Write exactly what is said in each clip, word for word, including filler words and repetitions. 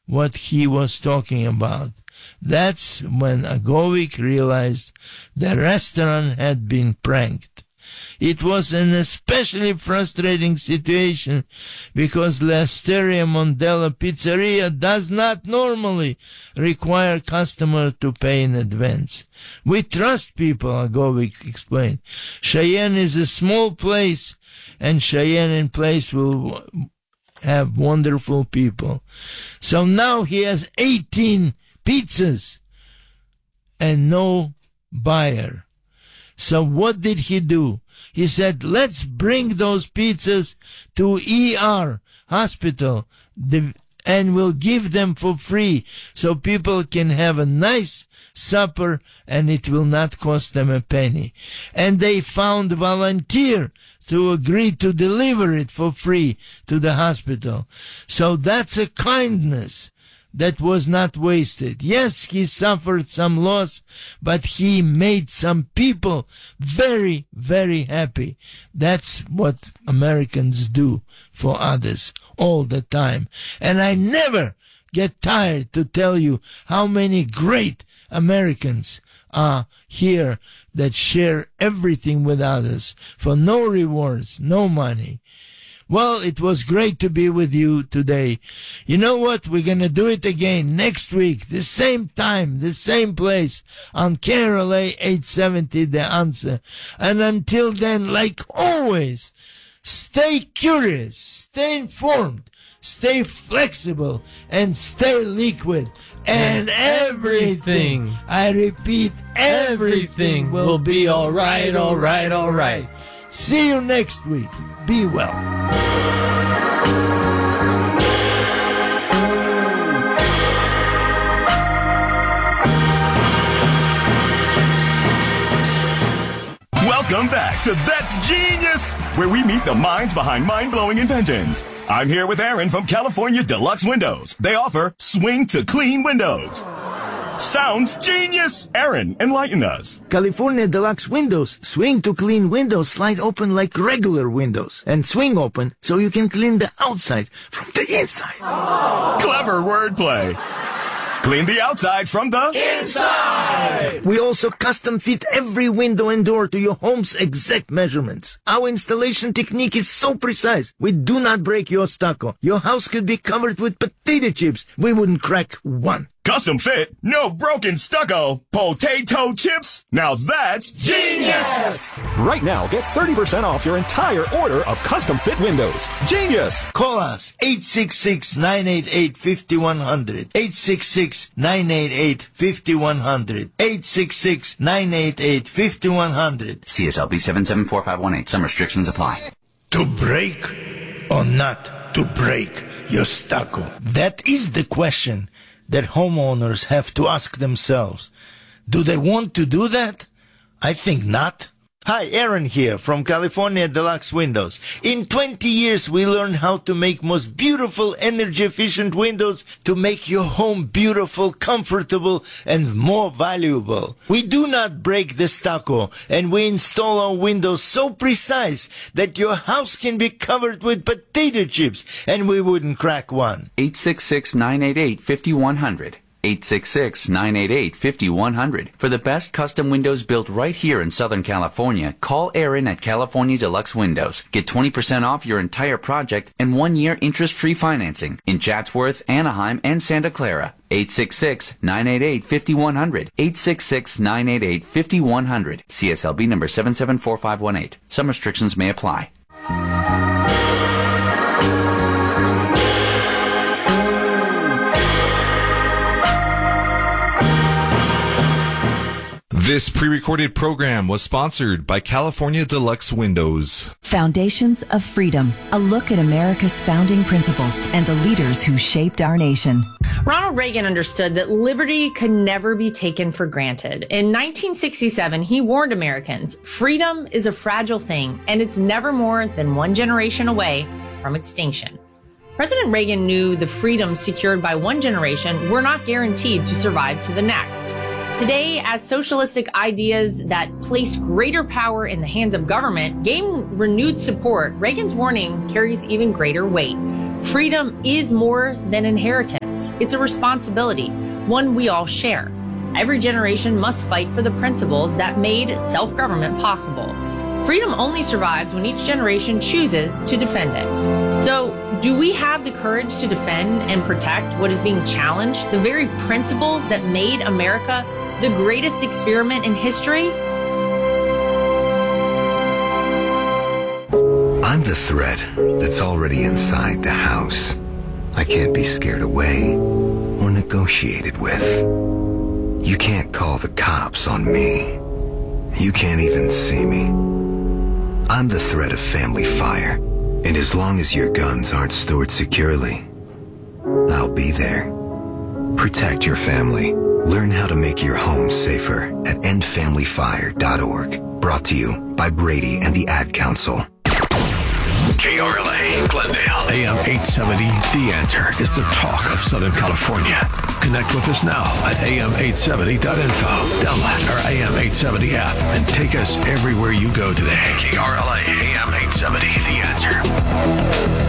what he was talking about. That's when Agovik realized the restaurant had been pranked. It was an especially frustrating situation because L'Osteria Mondella Pizzeria does not normally require customers to pay in advance. We trust people, Agovik explained. Cheyenne is a small place, and Cheyenne in place will have wonderful people. So now he has eighteen pizzas and no buyer. So what did he do? He said, let's bring those pizzas to E R, hospital, and we'll give them for free so people can have a nice supper and it will not cost them a penny. And they found a volunteer to agree to deliver it for free to the hospital. So that's a kindness that was not wasted. Yes, he suffered some loss, but he made some people very, very happy. That's what Americans do for others all the time. And I never get tired to tell you how many great Americans are here that share everything with others for no rewards, no money. Well, it was great to be with you today. You know what? We're going to do it again next week, the same time, the same place on K R L A eight seventy, The Answer. And until then, like always, stay curious, stay informed, stay flexible, and stay liquid. And everything, I repeat, everything will be all right, all right, all right. See you next week. Be well. Welcome back to That's Genius, where we meet the minds behind mind-blowing inventions. I'm here with Aaron from California Deluxe Windows. They offer swing to clean windows. Sounds genius! Aaron, enlighten us. California Deluxe Windows. Swing to clean windows slide open like regular windows. And swing open so you can clean the outside from the inside. Clever wordplay. Clean the outside from the inside! We also custom fit every window and door to your home's exact measurements. Our installation technique is so precise. We do not break your stucco. Your house could be covered with potato chips. We wouldn't crack one. Custom fit, no broken stucco, potato chips. Now that's genius! Right now, get thirty percent off your entire order of custom fit windows. Genius! Call us, eight six six, nine eight eight, five one zero zero. eight six six, nine eight eight, five one zero zero. eight six six, nine eight eight, five one zero zero. C S L B seven seven four five one eight. Some restrictions apply. To break or not to break your stucco? That is the question that homeowners have to ask themselves. Do they want to do that? I think not. Hi, Aaron here from California Deluxe Windows. In twenty years, we learned how to make most beautiful, energy-efficient windows to make your home beautiful, comfortable, and more valuable. We do not break the stucco, and we install our windows so precise that your house can be covered with potato chips, and we wouldn't crack one. eight six six, nine eight eight, five one zero zero. eight six six, nine eight eight, five one zero zero. For the best custom windows built right here in Southern California, call Aaron at California Deluxe Windows. Get twenty percent off your entire project and one year interest-free financing in Chatsworth, Anaheim, and Santa Clara. eight six six, nine eight eight, five one zero zero. eight six six, nine eight eight, five one zero zero. C S L B number seven seven four five one eight. Some restrictions may apply. This pre-recorded program was sponsored by California Deluxe Windows. Foundations of Freedom, a look at America's founding principles and the leaders who shaped our nation. Ronald Reagan understood that liberty could never be taken for granted. In nineteen sixty-seven, he warned Americans, freedom is a fragile thing, and it's never more than one generation away from extinction. President Reagan knew the freedoms secured by one generation were not guaranteed to survive to the next. Today, as socialistic ideas that place greater power in the hands of government gain renewed support, Reagan's warning carries even greater weight. Freedom is more than inheritance. It's a responsibility, one we all share. Every generation must fight for the principles that made self-government possible. Freedom only survives when each generation chooses to defend it. So, do we have the courage to defend and protect what is being challenged, the very principles that made America the greatest experiment in history? I'm the threat that's already inside the house. I can't be scared away or negotiated with. You can't call the cops on me. You can't even see me. I'm the threat of family fire, and as long as your guns aren't stored securely, I'll be there. Protect your family. Learn how to make your home safer at end family fire dot org. Brought to you by Brady and the Ad Council. K R L A, Glendale, A M eight seventy, The Answer is the talk of Southern California. Connect with us now at A M eight seventy dot info. Download our A M eight seventy app and take us everywhere you go today. K R L A, A M eight seventy, The Answer.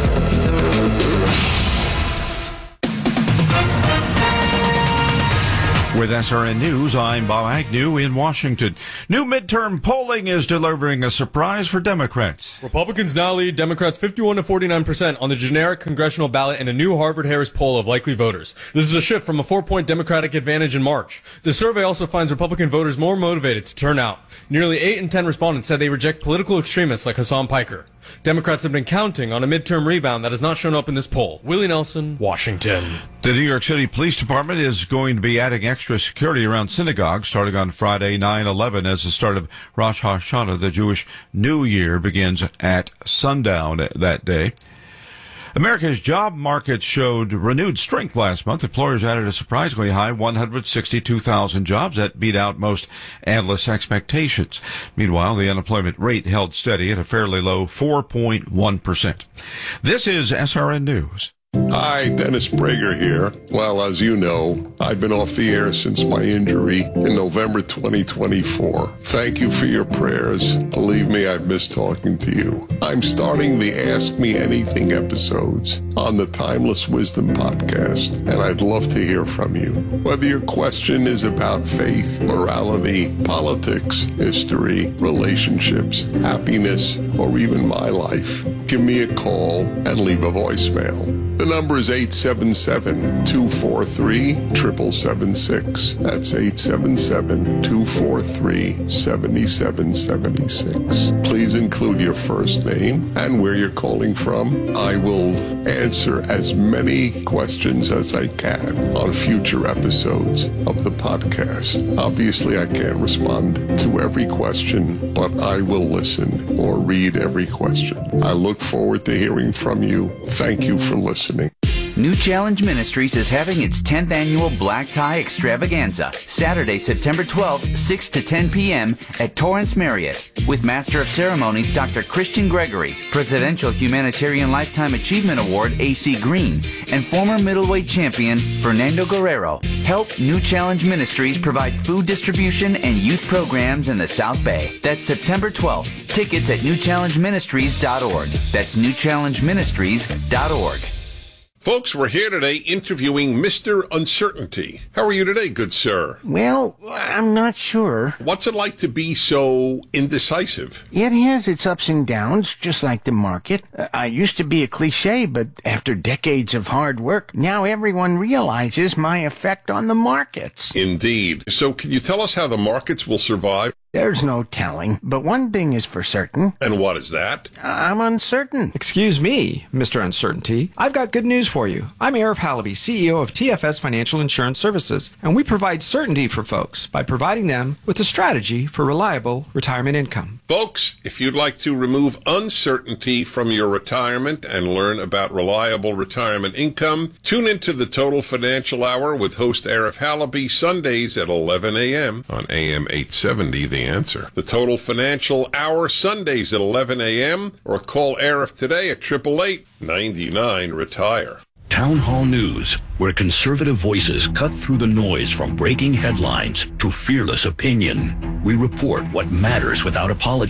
With S R N News, I'm Bob Agnew in Washington. New midterm polling is delivering a surprise for Democrats. Republicans now lead Democrats fifty-one to forty-nine percent on the generic congressional ballot in a new Harvard-Harris poll of likely voters. This is a shift from a four-point Democratic advantage in March. The survey also finds Republican voters more motivated to turn out. Nearly eight in ten respondents said they reject political extremists like Hassan Piker. Democrats have been counting on a midterm rebound that has not shown up in this poll. Willie Nelson, Washington. The New York City Police Department is going to be adding extra security around synagogues starting on Friday, nine eleven, as the start of Rosh Hashanah, the Jewish New Year, begins at sundown that day. America's job market showed renewed strength last month. Employers added a surprisingly high one hundred sixty-two thousand jobs that beat out most analysts' expectations. Meanwhile, the unemployment rate held steady at a fairly low four point one percent. This is S R N News. Hi, Dennis Prager here. Well, as you know, I've been off the air since my injury in November twenty twenty-four. Thank you for your prayers. Believe me, I've missed talking to you. I'm starting the Ask Me Anything episodes on the Timeless Wisdom podcast, and I'd love to hear from you. Whether your question is about faith, morality, politics, history, relationships, happiness, or even my life, give me a call and leave a voicemail. The number is eight seven seven, two four three, seven seven seven six. That's eight seven seven, two four three, seven seven seven six. Please include your first name and where you're calling from. I will answer as many questions as I can on future episodes of the podcast. Obviously, I can't respond to every question, but I will listen or read every question. I look forward to hearing from you. Thank you for listening. New Challenge Ministries is having its tenth annual Black Tie Extravaganza, Saturday, September twelfth, six to ten p.m. at Torrance Marriott, with Master of Ceremonies Doctor Christian Gregory, Presidential Humanitarian Lifetime Achievement Award A C Green, and former middleweight champion Fernando Guerrero. Help New Challenge Ministries provide food distribution and youth programs in the South Bay. That's September twelfth. Tickets at new challenge ministries dot org. That's new challenge ministries dot org. Folks, we're here today interviewing Mister Uncertainty. How are you today, good sir? Well, I'm not sure. What's it like to be so indecisive? It has its ups and downs, just like the market. I used to be a cliche, but after decades of hard work, now everyone realizes my effect on the markets. Indeed. So can you tell us how the markets will survive? There's no telling, but one thing is for certain. And what is that? I'm uncertain. Excuse me, Mister Uncertainty. I've got good news for you. I'm Arif Halaby, C E O of T F S Financial Insurance Services, and we provide certainty for folks by providing them with a strategy for reliable retirement income. Folks, if you'd like to remove uncertainty from your retirement and learn about reliable retirement income, tune into the Total Financial Hour with host Arif Halaby Sundays at eleven a.m. on A M eight seventy, The Answer. The Total Financial Hour Sundays at eleven a.m. or call Arif today at eight eight eight, nine nine, retire. Town Hall News, where conservative voices cut through the noise from breaking headlines to fearless opinion. We report what matters without apology.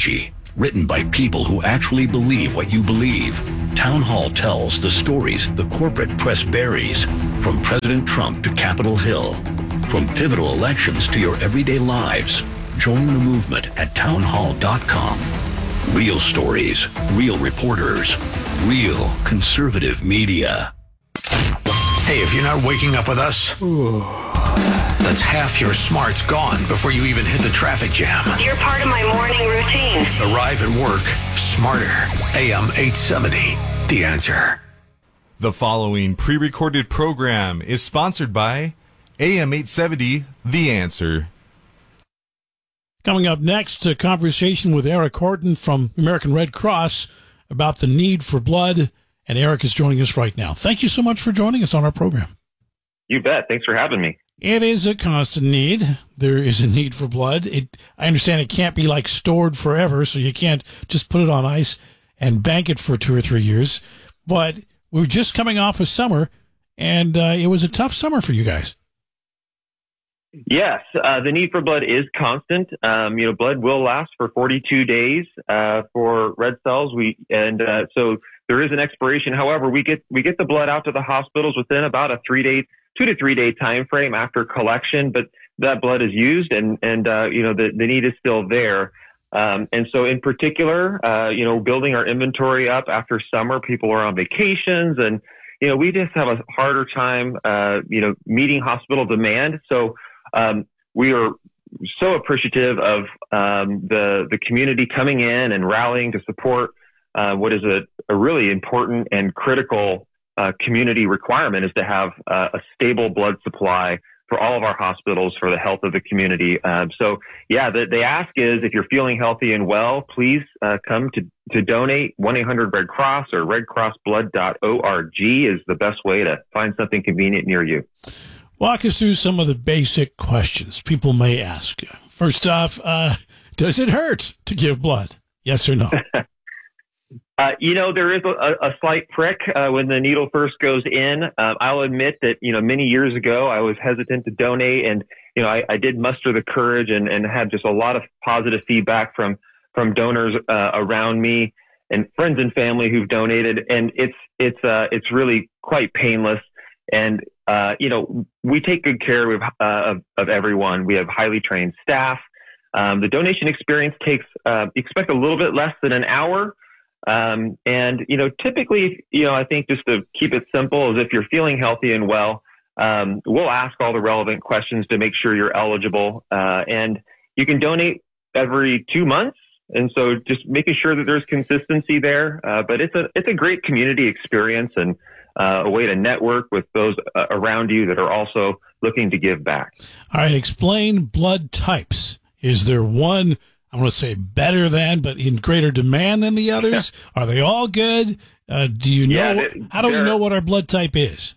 written by people who actually believe what you believe. Town Hall tells the stories the corporate press buries, from President Trump to Capitol Hill, from pivotal elections to your everyday lives. Join the movement at town hall dot com. Real stories, real reporters, real conservative media. Hey, if you're not waking up with us, that's half your smarts gone before you even hit the traffic jam. You're part of my morning routine. Arrive at work smarter. A M eight seventy, The Answer. The following pre-recorded program is sponsored by A M eight seventy, The Answer. Coming up next, a conversation with Eric Horton from American Red Cross about the need for blood, and Eric is joining us right now. Thank you so much for joining us on our program. You bet. Thanks for having me. It is a constant need. There is a need for blood. It, I understand it can't be like stored forever, so you can't just put it on ice and bank it for two or three years. But we were just coming off of summer, and uh, it was a tough summer for you guys. Yes, uh, the need for blood is constant. Um, you know, blood will last for forty-two days uh, for red cells. We and uh, so there is an expiration. However, we get we get the blood out to the hospitals within about a three day, two to three day time frame after collection. But that blood is used, and and uh, you know the the need is still there. Um, and so, in particular, uh, you know, building our inventory up after summer, people are on vacations, and you know, we just have a harder time, uh, you know, meeting hospital demand. So. Um, we are so appreciative of um, the the community coming in and rallying to support uh, what is a, a really important and critical uh, community requirement is to have uh, a stable blood supply for all of our hospitals for the health of the community. Uh, so, yeah, the, the ask is if you're feeling healthy and well, please uh, come to, to donate. one eight hundred red cross or red cross blood dot org is the best way to find something convenient near you. Walk us through some of the basic questions people may ask. First off, uh, does it hurt to give blood? Yes or no? uh, you know, there is a, a slight prick uh, when the needle first goes in. Uh, I'll admit that, you know, many years ago, I was hesitant to donate. And, you know, I, I did muster the courage and, and had just a lot of positive feedback from, from donors uh, around me and friends and family who've donated. And it's, it's, uh, it's really quite painless. And, uh, you know, we take good care of, uh, of, of everyone. We have highly trained staff. Um, the donation experience takes, uh, expect a little bit less than an hour. Um, and, you know, typically, you know, I think just to keep it simple is if you're feeling healthy and well, um, we'll ask all the relevant questions to make sure you're eligible. Uh, and you can donate every two months. And so just making sure that there's consistency there. Uh, but it's a, it's a great community experience and, Uh, a way to network with those uh, around you that are also looking to give back. All right, explain blood types. Is there one, I want to say better than, but in greater demand than the others? Are they all good? Uh, do you know? Yeah, they, how do we know what our blood type is?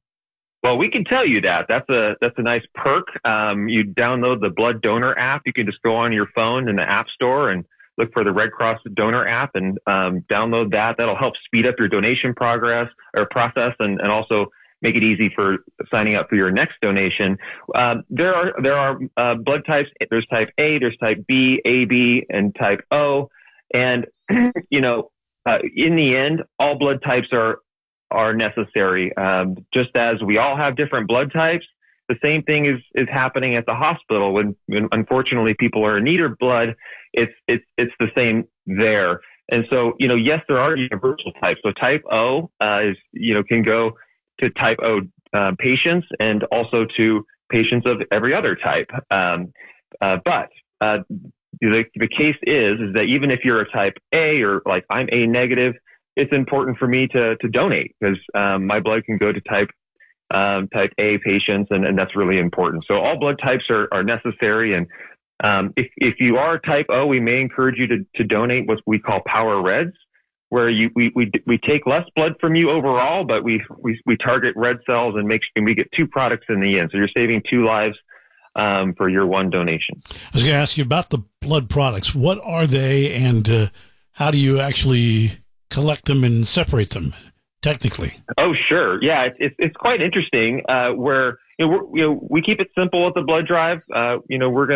Well, we can tell you that. That's a that's a nice perk. Um, you download the Blood Donor app. You can just go on your phone in the App Store and look for the Red Cross Donor app and um, download that. That'll help speed up your donation progress or process and, and also make it easy for signing up for your next donation. Um, there are there are uh, blood types. There's type A, there's type B, A B, and type O. And, you know, uh, in the end, all blood types are are necessary. Um, just as we all have different blood types, the same thing is, is happening at the hospital when, when unfortunately people are in need of blood. It's, it's, it's the same there. And so, you know, yes, there are universal types. So type O, uh, is, you know, can go to type O, uh, patients and also to patients of every other type. Um, uh, but, uh, the, the case is, is that even if you're a type A or like I'm A negative, it's important for me to, to donate because, um, my blood can go to type Um, type A patients, and, and that's really important. So all blood types are, are necessary. And um, if, if you are type O, we may encourage you to, to donate what we call Power Reds, where you, we, we, we take less blood from you overall, but we, we, we target red cells and make sure we get two products in the end. So you're saving two lives um, for your one donation. I was going to ask you about the blood products. What are they, and uh, how do you actually collect them and separate them? Technically. Oh, sure. Yeah, it's it's, it's quite interesting. Uh, where you know, we're, you know we keep it simple at the blood drive. Uh, you know we're gonna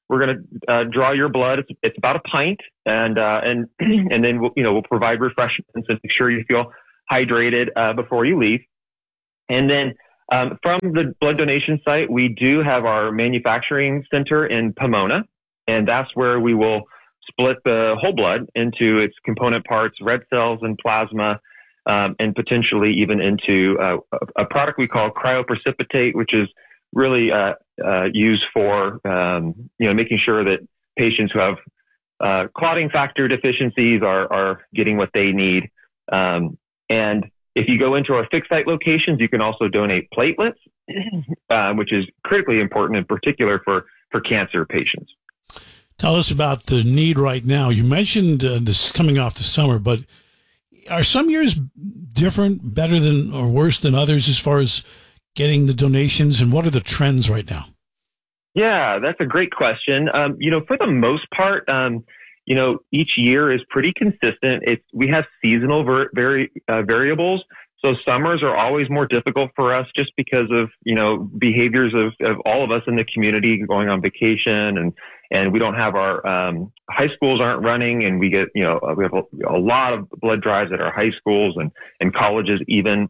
we're going to uh, draw your blood. It's, it's about a pint, and uh, and and then we'll, you know we'll provide refreshments and make sure you feel hydrated uh, before you leave. And then um, from the blood donation site, we do have our manufacturing center in Pomona, and that's where we will split the whole blood into its component parts, red cells and plasma, um, and potentially even into uh, a, a product we call cryoprecipitate, which is really uh, uh, used for um, you know making sure that patients who have uh, clotting factor deficiencies are are getting what they need. Um, and if you go into our fixed site locations, you can also donate platelets, uh, which is critically important, in particular for, for cancer patients. Tell us about the need right now. You mentioned uh, this coming off the summer, but are some years different, better than or worse than others as far as getting the donations? And what are the trends right now? Yeah, that's a great question. Um, you know, for the most part, um, you know, each year is pretty consistent. It's, we have seasonal ver- vari- uh, variables. So summers are always more difficult for us just because of, you know, behaviors of, of all of us in the community going on vacation, and, and we don't have our, um, high schools aren't running, and we get, you know, we have a, a lot of blood drives at our high schools and, and colleges even.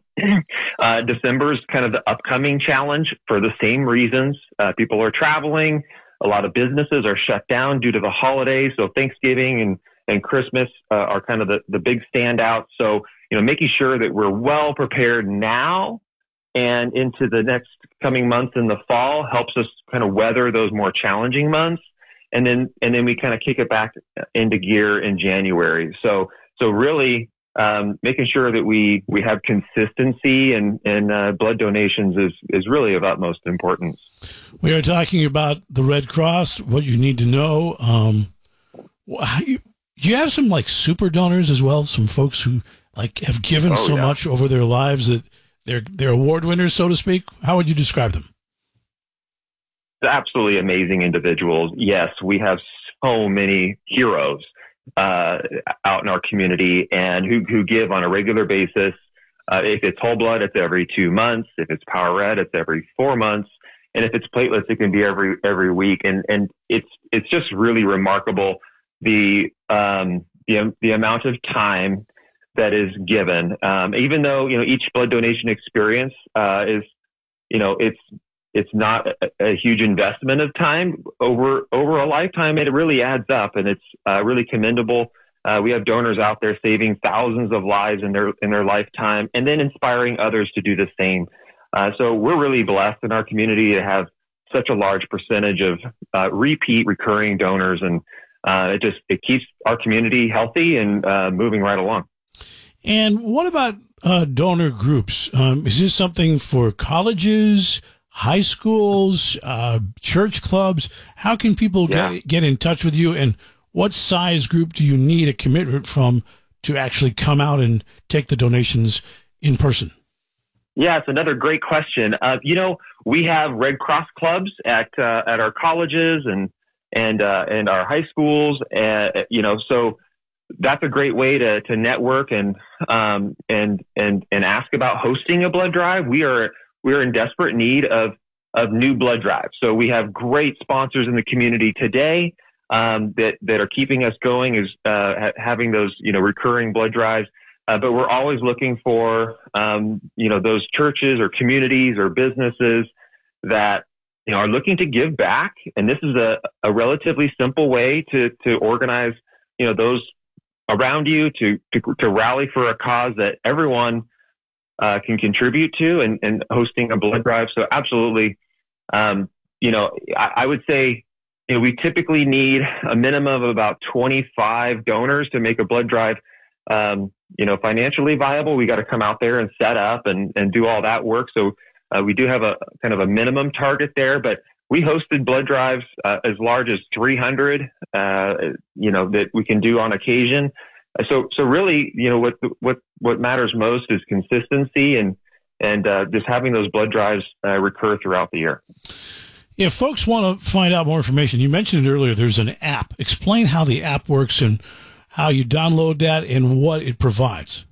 uh, December is kind of the upcoming challenge for the same reasons. Uh, people are traveling. A lot of businesses are shut down due to the holidays. So Thanksgiving and, and Christmas uh, are kind of the, the big standouts. So, you know, making sure that we're well prepared now and into the next coming months in the fall helps us kind of weather those more challenging months. And then, and then we kind of kick it back into gear in January. So, so really, um, making sure that we, we have consistency and, and, uh, blood donations is, is really of utmost importance. We are talking about the Red Cross, what you need to know. Um, do you have some like super donors as well? Some folks who like have given oh, so yeah. much over their lives that they're, they're award winners, so to speak. How would you describe them? Absolutely amazing individuals. Yes, we have so many heroes uh, out in our community and who, who give on a regular basis. Uh, if it's whole blood, it's every two months. If it's Power Red, it's every four months. And if it's platelets, it can be every every week. And and it's it's just really remarkable the um, the the amount of time that is given. Um, even though you know each blood donation experience uh, is you know it's it's not a, a huge investment of time over over a lifetime. It really adds up, and it's uh, really commendable. Uh, we have donors out there saving thousands of lives in their in their lifetime, and then inspiring others to do the same. Uh, so we're really blessed in our community to have such a large percentage of uh, repeat, recurring donors, and uh, it just it keeps our community healthy and uh, moving right along. And what about uh, donor groups? Um, is this something for colleges, high schools, uh, church clubs? How can people Yeah. get get in touch with you, and what size group do you need a commitment from to actually come out and take the donations in person? Yeah, it's another great question. Uh, you know, we have Red Cross clubs at uh, at our colleges and and uh, and our high schools. Uh, you know, so that's a great way to to network and um, and and and ask about hosting a blood drive. We are we are in desperate need of of new blood drives. So we have great sponsors in the community today um, that that are keeping us going, is uh, ha- having those you know recurring blood drives. Uh, but we're always looking for, um, you know, those churches or communities or businesses that, you know, are looking to give back. And this is a, a relatively simple way to, to organize, you know, those around you to, to, to rally for a cause that everyone uh, can contribute to, and, and hosting a blood drive. So absolutely, um, you know, I, I would say, you know, we typically need a minimum of about twenty-five donors to make a blood drive Um, you know, financially viable. We got to come out there and set up and, and do all that work. So uh, we do have a kind of a minimum target there, but we hosted blood drives uh, as large as three hundred, uh, you know, that we can do on occasion. So, so really, you know, what, what, what matters most is consistency and, and uh, just having those blood drives uh, recur throughout the year. If folks want to find out more information, you mentioned it earlier, there's an app. Explain how the app works and how you download that and what it provides.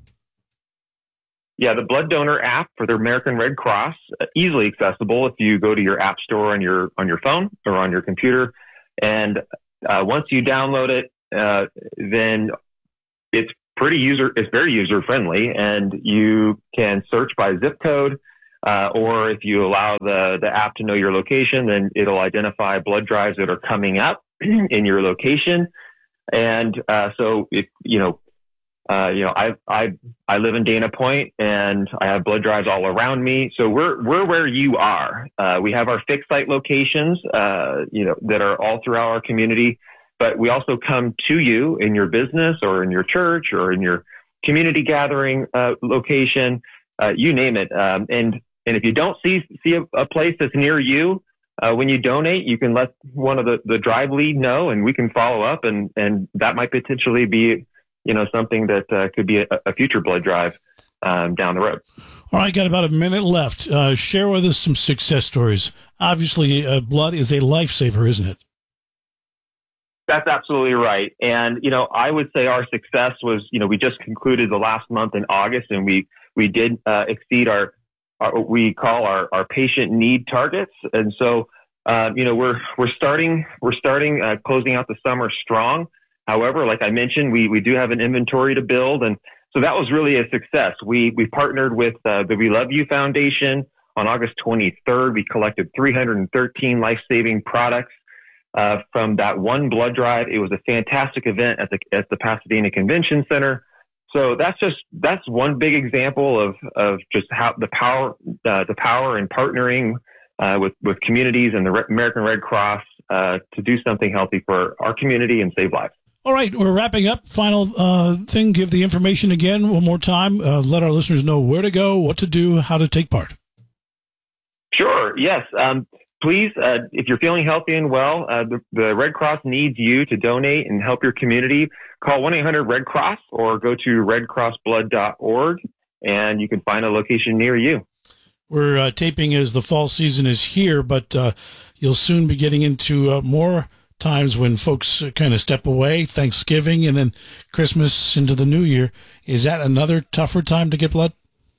Yeah, the Blood Donor app for the American Red Cross, uh, easily accessible if you go to your app store on your on your phone or on your computer. And uh, once you download it, uh, then it's pretty user, it's very user friendly, and you can search by zip code. Uh, or if you allow the, the app to know your location, then it'll identify blood drives that are coming up in your location. And, uh, so if, you know, uh, you know, I, I, I live in Dana Point and I have blood drives all around me. So we're, we're where you are. Uh, we have our fixed site locations, uh, you know, that are all throughout our community, but we also come to you in your business or in your church or in your community gathering, uh, location, uh, you name it. Um, and, And if you don't see see a, a place that's near you, uh, when you donate, you can let one of the, the drive lead know, and we can follow up, and, and that might potentially be, you know, something that uh, could be a, a future blood drive um, down the road. All right, got about a minute left. Uh, share with us some success stories. Obviously, uh, blood is a lifesaver, isn't it? That's absolutely right. And, you know, I would say our success was, you know, we just concluded the last month in August, and we, we did uh, exceed our Our, what we call our, our patient need targets. And so, uh, you know, we're, we're starting, we're starting, uh, closing out the summer strong. However, like I mentioned, we, we do have an inventory to build. And so that was really a success. We, we partnered with, uh, the We Love You Foundation on August twenty-third. We collected three hundred thirteen life-saving products, uh, from that one blood drive. It was a fantastic event at the, at the Pasadena Convention Center. So that's just, that's one big example of, of just how the power, uh, the power in partnering, uh, with, with communities and the Re- American Red Cross, uh, to do something healthy for our community and save lives. All right. We're wrapping up. Final, uh, thing. Give the information again one more time. Uh, let our listeners know where to go, what to do, how to take part. Sure. Yes. Um, please, uh, if you're feeling healthy and well, uh, the, the Red Cross needs you to donate and help your community. Call one eight hundred red cross or go to red cross blood dot org, and you can find a location near you. We're uh, taping as the fall season is here, but uh, you'll soon be getting into uh, more times when folks kind of step away, Thanksgiving and then Christmas into the new year. Is that another tougher time to get blood?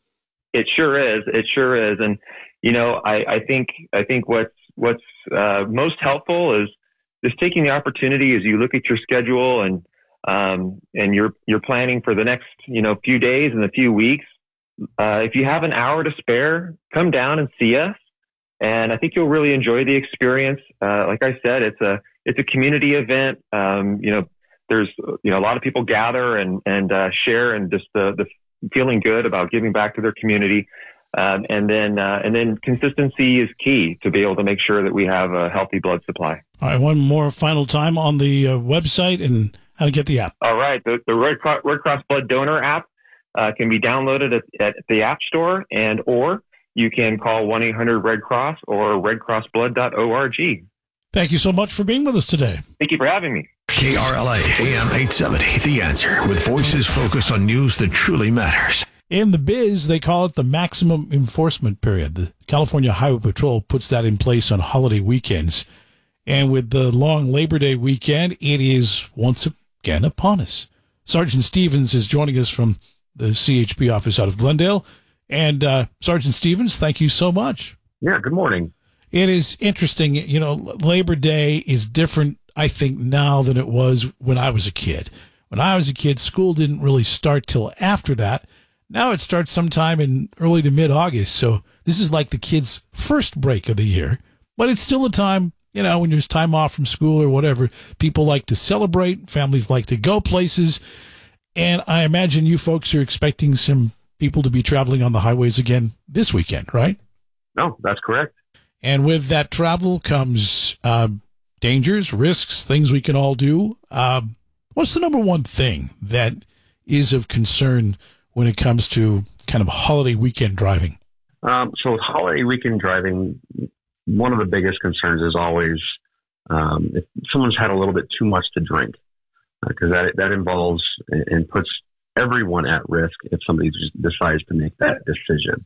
It sure is. It sure is. And, you know, I, I think, I think what's, what's uh, most helpful is just taking the opportunity as you look at your schedule and, um, and you're, you're planning for the next, you know, few days and a few weeks. Uh, if you have an hour to spare, come down and see us. And I think you'll really enjoy the experience. Uh, like I said, it's a, it's a community event. Um, you know, there's, you know, a lot of people gather and, and, uh, share and just the, the feeling good about giving back to their community. Um, and then, uh, and then consistency is key to be able to make sure that we have a healthy blood supply. All right. One more final time on the uh, website and how to get the app. All right. The, the Red Cross, Red Cross Blood Donor app, uh, can be downloaded at, at the App Store, and, or you can call one eight hundred red cross or red cross blood dot org. Thank you so much for being with us today. Thank you for having me. K R L A A M eight seventy, The Answer, with voices focused on news that truly matters. In the biz, they call it the maximum enforcement period. The California Highway Patrol puts that in place on holiday weekends. And with the long Labor Day weekend, it is once again upon us. Sergeant Stevens is joining us from the C H P office out of Glendale. And uh, Sergeant Stevens, thank you so much. Yeah, good morning. It is interesting. You know, Labor Day is different, I think, now than it was when I was a kid. When I was a kid, school didn't really start till after that. Now it starts sometime in early to mid-August. So this is like the kids' first break of the year. But it's still a time, you know, when there's time off from school or whatever, people like to celebrate, families like to go places. And I imagine you folks are expecting some people to be traveling on the highways again this weekend, right? No, that's correct. And with that travel comes uh, dangers, risks, things we can all do. Um, what's the number one thing that is of concern when it comes to kind of holiday weekend driving? Um, so with holiday weekend driving, one of the biggest concerns is always um, if someone's had a little bit too much to drink, because uh, that that involves and puts everyone at risk if somebody just decides to make that decision.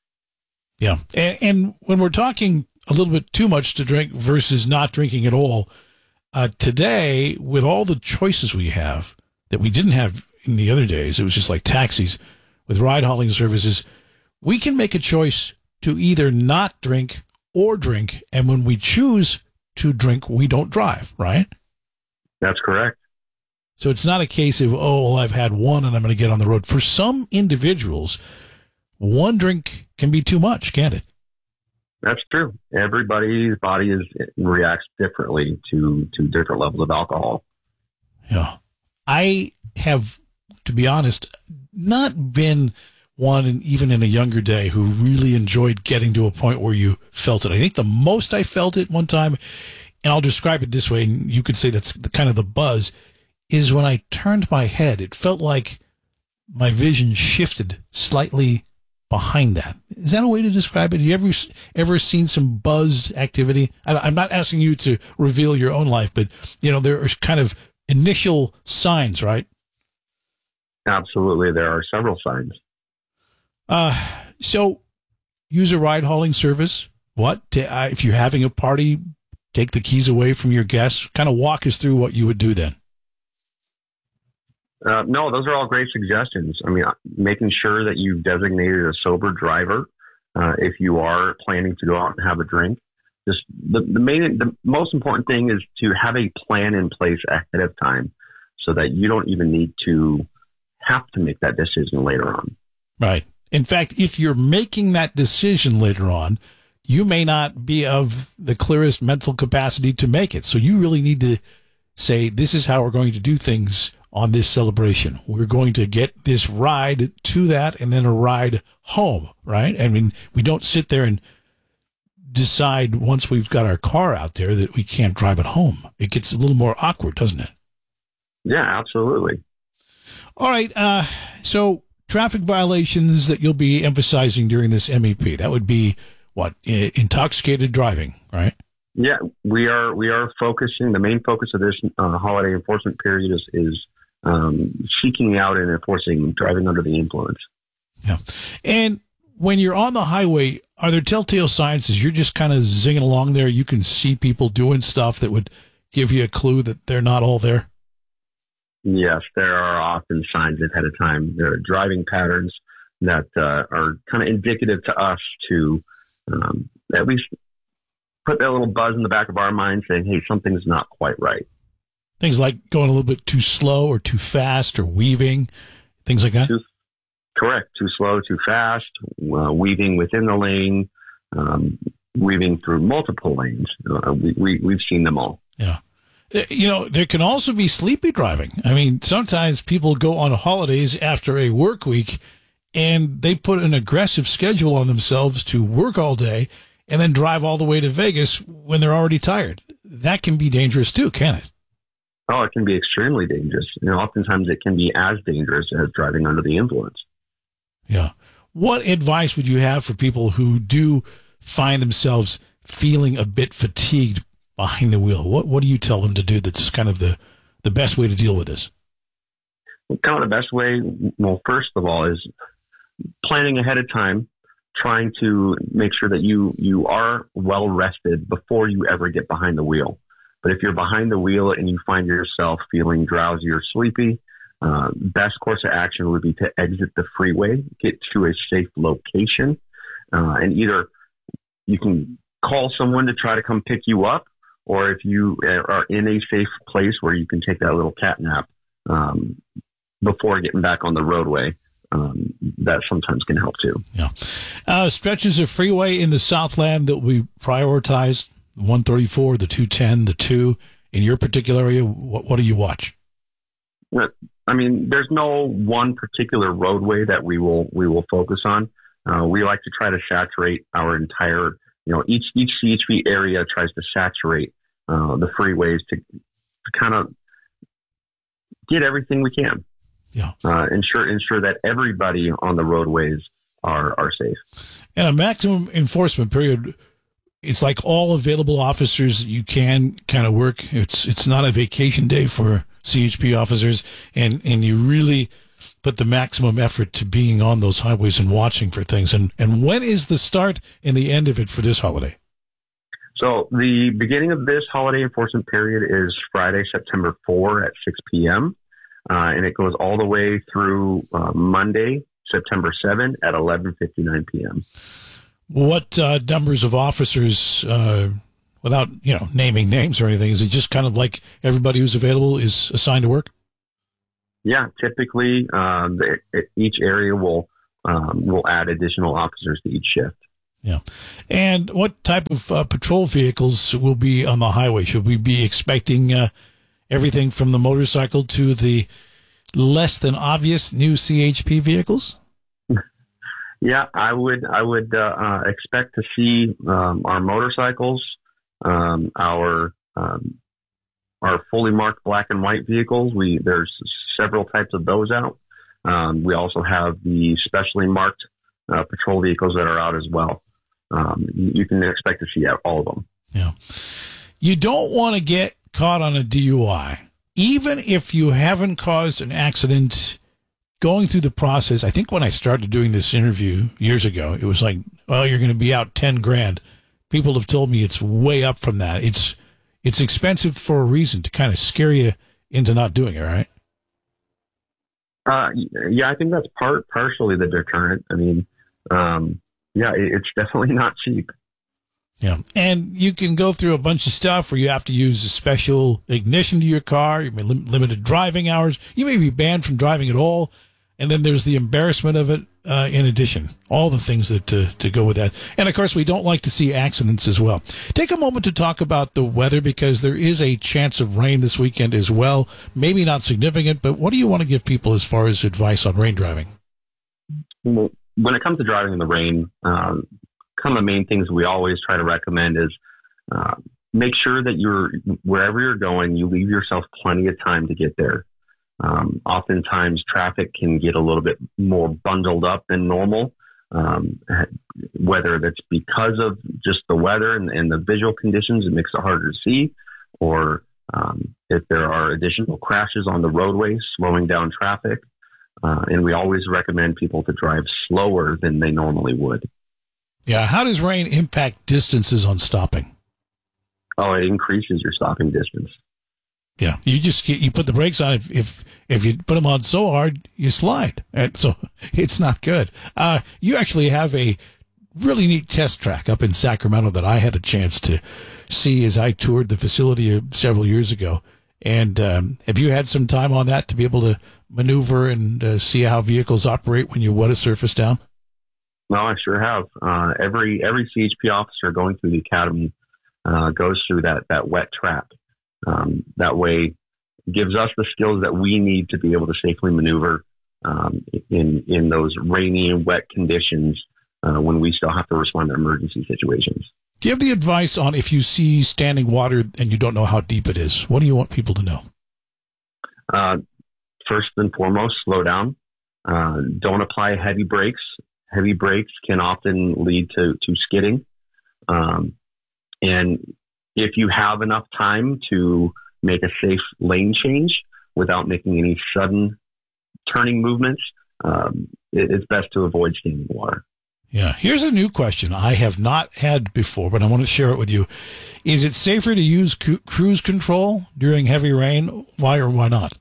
Yeah. And, and when we're talking a little bit too much to drink versus not drinking at all, uh, today, with all the choices we have that we didn't have in the other days, it was just like taxis with ride hauling services, we can make a choice to either not drink or drink. And when we choose to drink, we don't drive, right? That's correct. So it's not a case of, oh, well, I've had one and I'm going to get on the road. For some individuals, one drink can be too much, can't it? That's true. Everybody's body is reacts differently to, to different levels of alcohol. Yeah. I have, to be honest, not been one, and even in a younger day, who really enjoyed getting to a point where you felt it. I think the most I felt it one time, and I'll describe it this way, and you could say that's the kind of the buzz, is when I turned my head. It felt like my vision shifted slightly behind that. Is that a way to describe it? Have you ever ever seen some buzzed activity? I, I'm not asking you to reveal your own life, but you know there are kind of initial signs, right? Absolutely, there are several signs. Uh, so use a ride hauling service. What to, uh, if you're having a party? Take the keys away from your guests. Kind of walk us through what you would do then. Uh, no, those are all great suggestions. I mean, making sure that you've designated a sober driver uh, if you are planning to go out and have a drink. Just the, the main, the most important thing is to have a plan in place ahead of time, so that you don't even need to have to make that decision later on. Right. In fact, if you're making that decision later on, you may not be of the clearest mental capacity to make it. So you really need to say, this is how we're going to do things on this celebration. We're going to get this ride to that and then a ride home, right? I mean, we don't sit there and decide once we've got our car out there that we can't drive it home. It gets a little more awkward, doesn't it? Yeah, absolutely. All right. Uh, so traffic violations that you'll be emphasizing during this M E P, that would be what? Intoxicated driving, right? Yeah, we are we are focusing. The main focus of this uh, holiday enforcement period is is um, seeking out and enforcing driving under the influence. Yeah, and when you're on the highway, are there telltale signs as you're just kind of zinging along there? You can see people doing stuff that would give you a clue that they're not all there. Yes, there are often signs ahead of time. There are driving patterns that uh, are kind of indicative to us to um, at least put that little buzz in the back of our mind saying, hey, something's not quite right. Things like going a little bit too slow or too fast or weaving, things like that? Too, correct. Too slow, too fast, uh, weaving within the lane, um, weaving through multiple lanes. Uh, we, we, we've seen them all. Yeah. You know, there can also be sleepy driving. I mean, sometimes people go on holidays after a work week and they put an aggressive schedule on themselves to work all day and then drive all the way to Vegas when they're already tired. That can be dangerous too, can it? Oh, it can be extremely dangerous. You know, oftentimes it can be as dangerous as driving under the influence. Yeah. What advice would you have for people who do find themselves feeling a bit fatigued behind the wheel? What What do you tell them to do that's kind of the, the best way to deal with this? Well, kind of the best way, well, first of all, is planning ahead of time, trying to make sure that you, you are well rested before you ever get behind the wheel. But if you're behind the wheel and you find yourself feeling drowsy or sleepy, uh, best course of action would be to exit the freeway, get to a safe location, uh, and either you can call someone to try to come pick you up, or if you are in a safe place where you can take that little cat nap um, before getting back on the roadway, um, that sometimes can help too. Yeah. Uh, stretches of freeway in the Southland that we prioritize, one thirty-four, the two ten, the two, in your particular area, what, what do you watch? I mean, there's no one particular roadway that we will we will focus on. Uh, we like to try to saturate our entire, you know, each each C H P area tries to saturate uh, the freeways to, to kind of get everything we can. Yeah. Uh, ensure ensure that everybody on the roadways are are safe. And a maximum enforcement period, it's like all available officers you can kind of work. It's it's not a vacation day for C H P officers, and, and you really put the maximum effort to being on those highways and watching for things. And, and when is the start and the end of it for this holiday? So the beginning of this holiday enforcement period is Friday, September fourth at six p.m., uh, and it goes all the way through uh, Monday, September seventh at eleven fifty-nine p.m. What uh, numbers of officers uh, without, you know, naming names or anything? Is it just kind of like everybody who's available is assigned to work? Yeah, typically um, the, each area will um, will add additional officers to each shift. Yeah. And what type of uh, patrol vehicles will be on the highway? Should we be expecting uh, everything from the motorcycle to the less than obvious new C H P vehicles? Yeah, I would I would uh, uh, expect to see um, our motorcycles, um, our um, our fully marked black and white vehicles. We there's several types of those out. Um, we also have the specially marked uh, patrol vehicles that are out as well. Um, you, you can expect to see all of them. Yeah, you don't want to get caught on a D U I, even if you haven't caused an accident. Going through the process, I think when I started doing this interview years ago, it was like, well, you're going to be out ten grand. People have told me it's way up from that. It's it's expensive for a reason, to kind of scare you into not doing it, right? Uh, yeah, I think that's part partially the deterrent. I mean, um, yeah, it, it's definitely not cheap. Yeah, and you can go through a bunch of stuff where you have to use a special ignition to your car. You may lim- limited driving hours. You may be banned from driving at all. And then there's the embarrassment of it uh, in addition. All the things that to, to go with that. And, of course, we don't like to see accidents as well. Take a moment to talk about the weather, because there is a chance of rain this weekend as well. Maybe not significant, but what do you want to give people as far as advice on rain driving? When it comes to driving in the rain, um, kind of the main things we always try to recommend is uh, make sure that you're wherever you're going, you leave yourself plenty of time to get there. Um, oftentimes traffic can get a little bit more bundled up than normal, um, whether that's because of just the weather and, and the visual conditions, it makes it harder to see, or um, if there are additional crashes on the roadway, slowing down traffic. Uh, and we always recommend people to drive slower than they normally would. Yeah. How does rain impact distances on stopping? Oh, it increases your stopping distance. Yeah, you just get, you put the brakes on. If, if if you put them on so hard, you slide, and so it's not good. Uh, you actually have a really neat test track up in Sacramento that I had a chance to see as I toured the facility several years ago. And um, have you had some time on that to be able to maneuver and uh, see how vehicles operate when you wet a surface down? No, I sure have. Uh, every every C H P officer going through the academy uh, goes through that that wet track. Um, that way gives us the skills that we need to be able to safely maneuver um, in in those rainy and wet conditions uh, when we still have to respond to emergency situations. Give the advice on if you see standing water and you don't know how deep it is. What do you want people to know? Uh, first and foremost, slow down. Uh, don't apply heavy brakes. Heavy brakes can often lead to, to skidding. Um, and if you have enough time to make a safe lane change without making any sudden turning movements, um, it, it's best to avoid standing water. Yeah. Here's a new question I have not had before, but I want to share it with you. Is it safer to use cu- cruise control during heavy rain? Why or why not?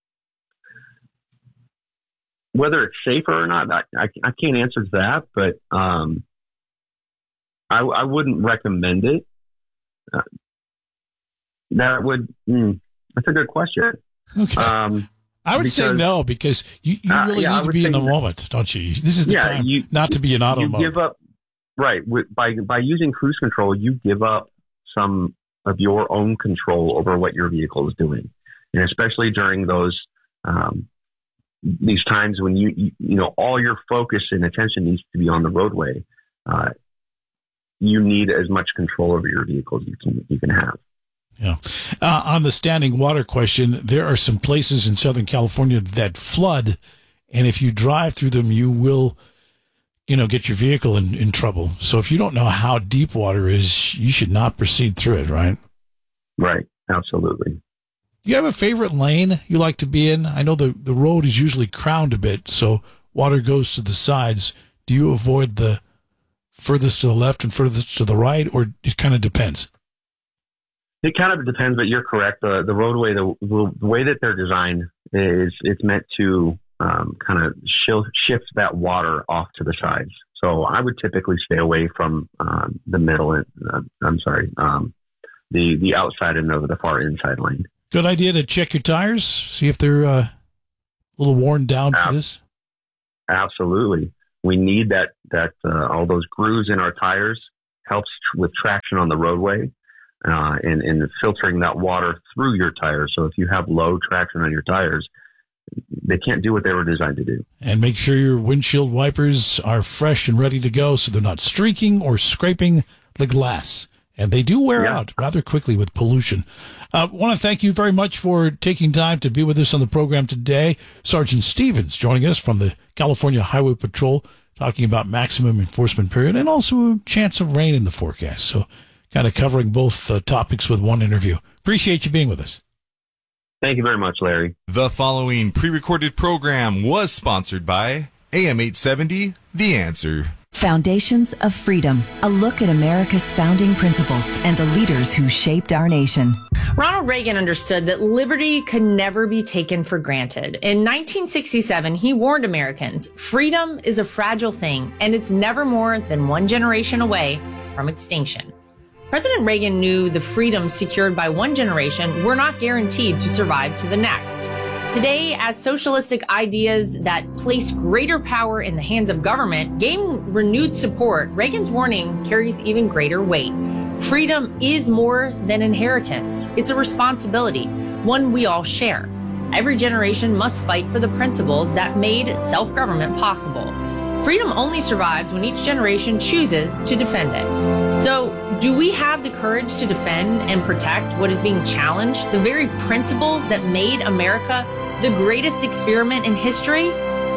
Whether it's safer or not, I, I, I can't answer that, but um, I, I wouldn't recommend it. Uh, that would, mm, that's a good question. Okay. Um, I would because, say no, because you, you really uh, yeah, need to be in the that, moment, don't you? This is the yeah, time you, not to be in auto you mode. Give up, right. With, by, by using cruise control, you give up some of your own control over what your vehicle is doing. And especially during those, um, these times when you, you, you know, all your focus and attention needs to be on the roadway. Uh, you need as much control over your vehicle as you can, you can have. Yeah. Uh, on the standing water question, there are some places in Southern California that flood, and if you drive through them, you will, you know, get your vehicle in, in trouble. So if you don't know how deep water is, you should not proceed through it, right? Right. Absolutely. Do you have a favorite lane you like to be in? I know the, the road is usually crowned a bit, so water goes to the sides. Do you avoid the furthest to the left and furthest to the right, or it kind of depends? It kind of depends, but you're correct. The the roadway, the, the way that they're designed is it's meant to um, kind of shift, shift that water off to the sides. So I would typically stay away from um, the middle and uh, I'm sorry, um, the, the outside and the, the far inside lane. Good idea to check your tires, see if they're uh, a little worn down for this. Absolutely. We need that, that uh, all those grooves in our tires helps tr- with traction on the roadway uh, and, and filtering that water through your tires. So if you have low traction on your tires, they can't do what they were designed to do. And make sure your windshield wipers are fresh and ready to go so they're not streaking or scraping the glass. And they do wear yeah. out rather quickly with pollution. I uh, want to thank you very much for taking time to be with us on the program today. Sergeant Stevens joining us from the California Highway Patrol, talking about maximum enforcement period and also a chance of rain in the forecast. So kind of covering both uh, topics with one interview. Appreciate you being with us. Thank you very much, Larry. The following pre-recorded program was sponsored by A M eight seventy, The Answer. Foundations of Freedom, a look at America's founding principles and the leaders who shaped our nation. Ronald Reagan understood that liberty could never be taken for granted. In nineteen sixty-seven, he warned Americans, freedom is a fragile thing, and it's never more than one generation away from extinction. President Reagan knew the freedoms secured by one generation were not guaranteed to survive to the next. Today, as socialistic ideas that place greater power in the hands of government gain renewed support, Reagan's warning carries even greater weight. Freedom is more than inheritance. It's a responsibility, one we all share. Every generation must fight for the principles that made self-government possible. Freedom only survives when each generation chooses to defend it. So, do we have the courage to defend and protect what is being challenged, the very principles that made America the greatest experiment in history?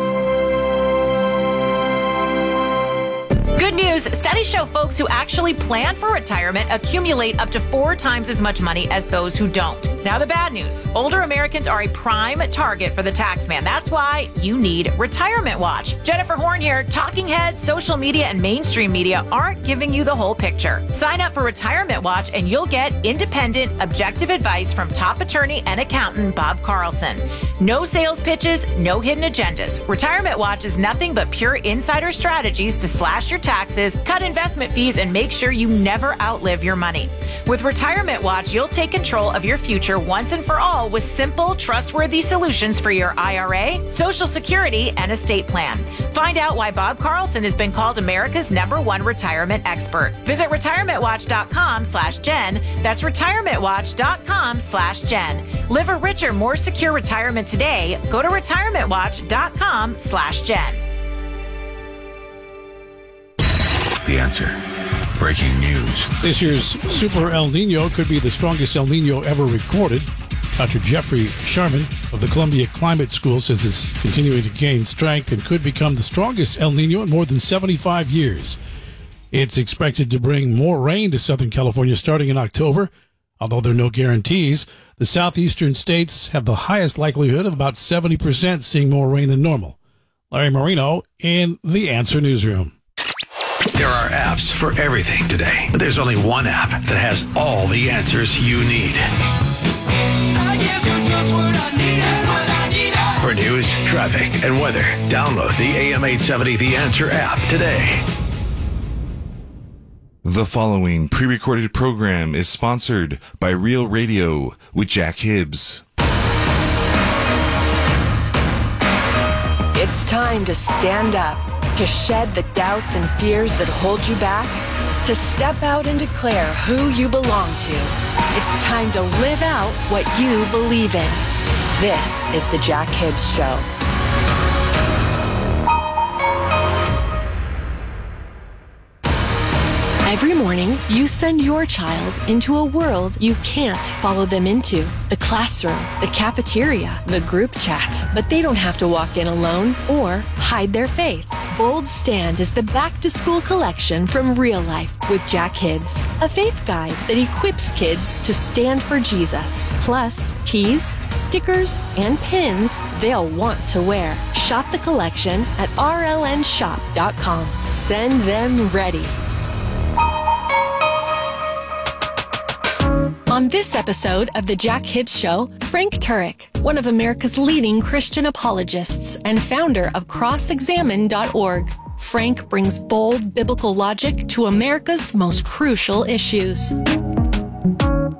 Good news. Studies show folks who actually plan for retirement accumulate up to four times as much money as those who don't. Now the bad news. Older Americans are a prime target for the tax man. That's why you need Retirement Watch. Jennifer Horn here. Talking heads, social media, and mainstream media aren't giving you the whole picture. Sign up for Retirement Watch and you'll get independent, objective advice from top attorney and accountant Bob Carlson. No sales pitches, no hidden agendas. Retirement Watch is nothing but pure insider strategies to slash your taxes, cut investment fees, and make sure you never outlive your money. With Retirement Watch, you'll take control of your future once and for all with simple, trustworthy solutions for your I R A, Social Security, and estate plan. Find out why Bob Carlson has been called America's number one retirement expert. Visit retirementwatch.com slash Jen. That's retirementwatch.com slash Jen. Live a richer, more secure retirement today. Go to retirementwatch.com slash Jen. The Answer. Breaking news. This year's Super El Nino could be the strongest El Nino ever recorded. Doctor Jeffrey Sharman of the Columbia Climate School says it's continuing to gain strength and could become the strongest El Nino in more than seventy-five years. It's expected to bring more rain to Southern California starting in October. Although there are no guarantees, the southeastern states have the highest likelihood of about seventy percent seeing more rain than normal. Larry Marino in the Answer Newsroom. There are apps for everything today, but there's only one app that has all the answers you need. I guess you're just what I need, what I need. For news, traffic, and weather, download the A M eight seventy The Answer app today. The following pre-recorded program is sponsored by Real Radio with Jack Hibbs. It's time to stand up, to shed the doubts and fears that hold you back, to step out and declare who you belong to. It's time to live out what you believe in. This is the Jack Hibbs Show. Every morning, you send your child into a world you can't follow them into. The classroom, the cafeteria, the group chat. But they don't have to walk in alone or hide their faith. Bold Stand is the back-to-school collection from Real Life with Jack Hibbs, a faith guide that equips kids to stand for Jesus. Plus, tees, stickers, and pins they'll want to wear. Shop the collection at R L N shop dot com. Send them ready. On this episode of The Jack Hibbs Show, Frank Turek, one of America's leading Christian apologists and founder of cross examine dot org. Frank brings bold biblical logic to America's most crucial issues.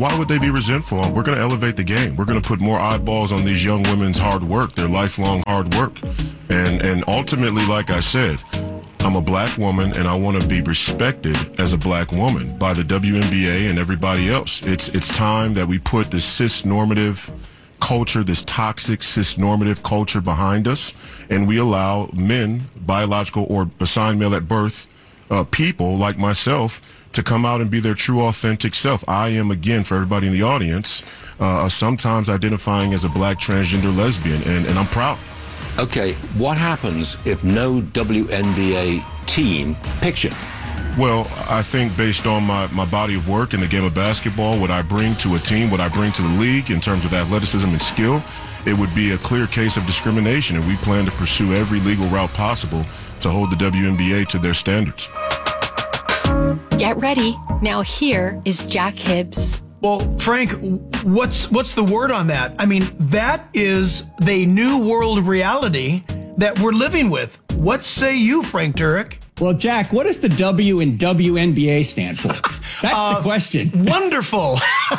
why would they be resentful? We're going to elevate the game. We're going to put more eyeballs on these young women's hard work, their lifelong hard work. And, and ultimately, like I said, I'm a black woman, and I want to be respected as a black woman by the W N B A and everybody else. It's it's time that we put this cis-normative culture, this toxic cis-normative culture behind us, and we allow men, biological or assigned male at birth, uh, people like myself, to come out and be their true, authentic self. I am, again, for everybody in the audience, uh, sometimes identifying as a black transgender lesbian, and, and I'm proud. Okay, what happens if no W N B A team picks you? Well, I think based on my, my body of work in the game of basketball, what I bring to a team, what I bring to the league in terms of athleticism and skill, it would be a clear case of discrimination, and we plan to pursue every legal route possible to hold the W N B A to their standards. Get ready. Now here is Jack Hibbs. Well, Frank, what's what's the word on that? I mean, that is the new world reality that we're living with. What say you, Frank Turek? Well, Jack, what does the W in W N B A stand for? That's uh, the question. Wonderful.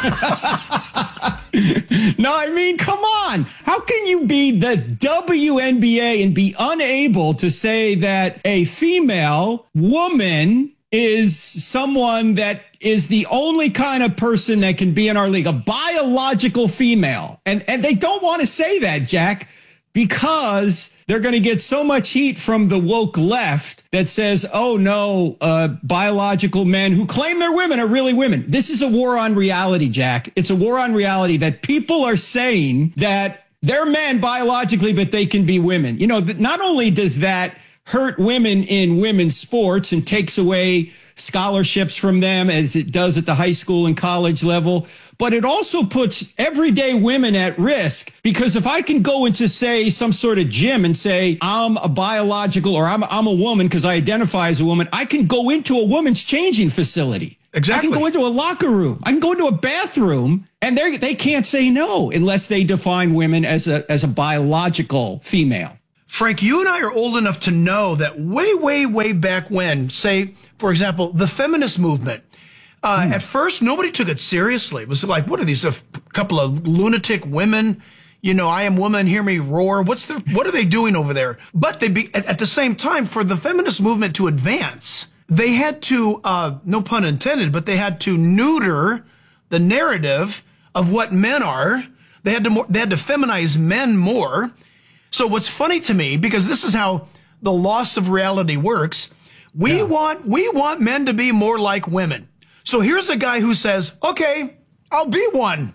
No, I mean, come on. How can you be the W N B A and be unable to say that a female woman is someone that is the only kind of person that can be in our league, a biological female? And and they don't want to say that, Jack, because they're going to get so much heat from the woke left that says, oh, no, uh, biological men who claim they're women are really women. This is a war on reality, Jack. It's a war on reality that people are saying that they're men biologically, but they can be women. You know, not only does that hurt women in women's sports and takes away scholarships from them as it does at the high school and college level, but it also puts everyday women at risk, because if I can go into, say, some sort of gym and say I'm a biological or I'm, I'm a woman because I identify as a woman, I can go into a woman's changing facility. Exactly. I can go into a locker room. I can go into a bathroom, and they they can't say no unless they define women as a as a biological female. Frank, you and I are old enough to know that way, way, way back when, say, for example, the feminist movement, uh, mm. at first, nobody took it seriously. It was like, what are these, a f- couple of lunatic women? You know, I am woman, hear me roar. What's the, what are they doing over there? But they be, at, at the same time, for the feminist movement to advance, they had to, uh, no pun intended, but they had to neuter the narrative of what men are. They had to more, they had to feminize men more. So what's funny to me, because this is how the loss of reality works, we yeah. want we want men to be more like women. So here's a guy who says, okay, I'll be one.